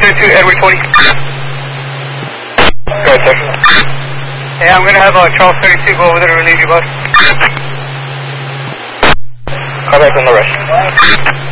32, Edward 20. Go ahead, sir. Hey, I'm going to have Charles 32 go over there to relieve you, bud. Call back on the rush.